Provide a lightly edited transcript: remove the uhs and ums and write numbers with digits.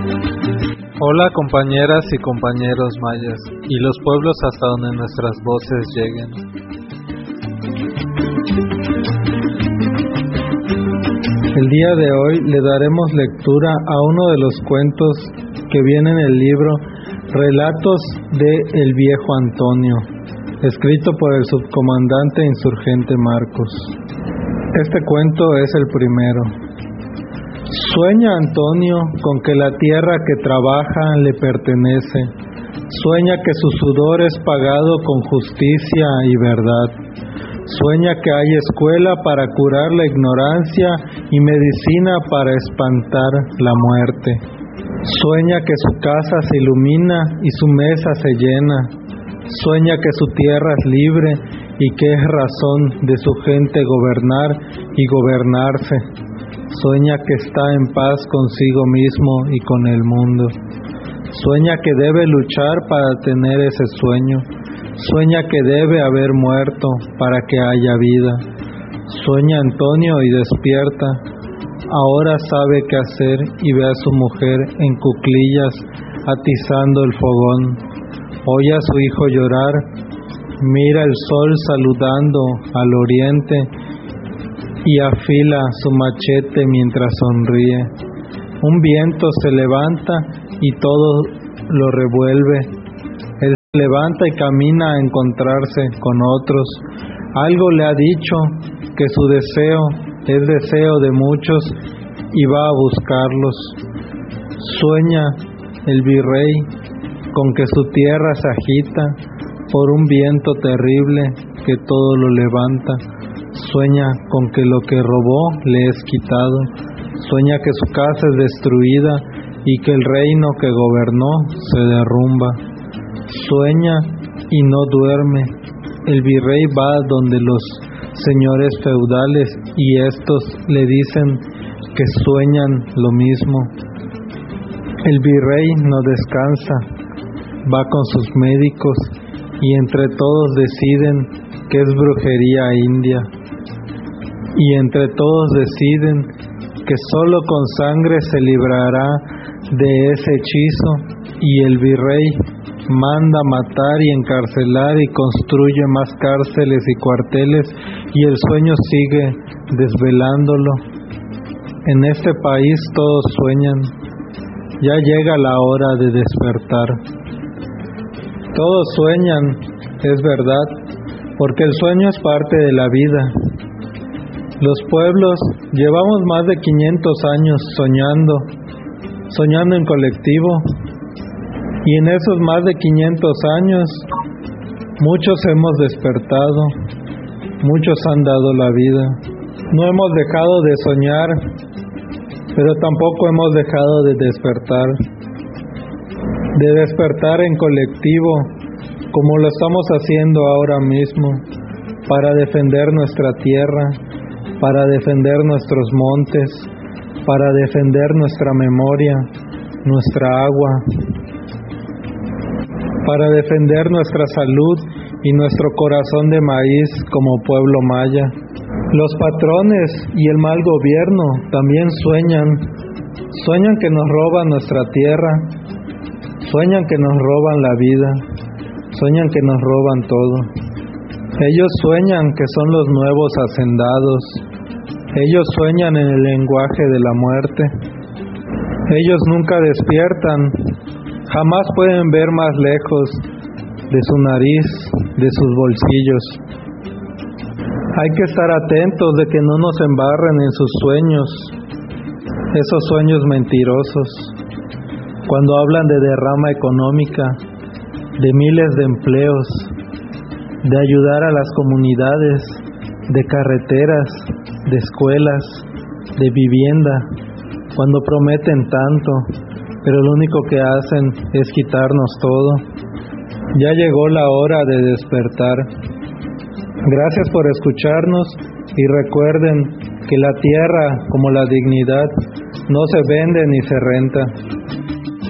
Hola compañeras y compañeros mayas y los pueblos hasta donde nuestras voces lleguen. El día de hoy le daremos lectura a uno de los cuentos que viene en el libro Relatos de El Viejo Antonio, escrito por el subcomandante insurgente Marcos. Este cuento es el primero. Sueña Antonio con que la tierra que trabaja le pertenece. Sueña que su sudor es pagado con justicia y verdad. Sueña que hay escuela para curar la ignorancia y medicina para espantar la muerte. Sueña que su casa se ilumina y su mesa se llena. Sueña que su tierra es libre y que es razón de su gente gobernar y gobernarse. Sueña que está en paz consigo mismo y con el mundo. Sueña que debe luchar para tener ese sueño. Sueña que debe haber muerto para que haya vida. Sueña Antonio y despierta. Ahora sabe qué hacer y ve a su mujer en cuclillas atizando el fogón. Oye a su hijo llorar. Mira el sol saludando al oriente y afila su machete mientras sonríe. Un viento se levanta y todo lo revuelve. Él se levanta y camina a encontrarse con otros. Algo le ha dicho que su deseo es deseo de muchos y va a buscarlos. Sueña el virrey con que su tierra se agita por un viento terrible que todo lo levanta. Sueña con que lo que robó le es quitado. Sueña que su casa es destruida y que el reino que gobernó se derrumba. Sueña y no duerme. El virrey va donde los señores feudales y estos le dicen que sueñan lo mismo. El virrey no descansa, va con sus médicos y entre todos deciden que es brujería india. Y entre todos deciden que solo con sangre se librará de ese hechizo, y el virrey manda matar y encarcelar y construye más cárceles y cuarteles, y el sueño sigue desvelándolo. En este país todos sueñan, ya llega la hora de despertar. Todos sueñan, es verdad, porque el sueño es parte de la vida. Los pueblos llevamos más de 500 años soñando en colectivo, y en esos más de 500 años muchos hemos despertado, muchos han dado la vida. No hemos dejado de soñar, pero tampoco hemos dejado de despertar en colectivo, como lo estamos haciendo ahora mismo, para defender nuestra tierra, para defender nuestros montes, para defender nuestra memoria, nuestra agua, para defender nuestra salud y nuestro corazón de maíz como pueblo maya. Los patrones y el mal gobierno también sueñan que nos roban nuestra tierra, sueñan que nos roban la vida, sueñan que nos roban todo. Ellos sueñan que son los nuevos hacendados. Ellos sueñan en el lenguaje de la muerte. Ellos nunca despiertan. Jamás pueden ver más lejos de su nariz, de sus bolsillos. Hay que estar atentos de que no nos embarren en sus sueños, esos sueños mentirosos. Cuando hablan de derrama económica, de miles de empleos, de ayudar a las comunidades, de carreteras, de escuelas, de vivienda, cuando prometen tanto, pero lo único que hacen es quitarnos todo. Ya llegó la hora de despertar. Gracias por escucharnos y recuerden que la tierra, como la dignidad, no se vende ni se renta.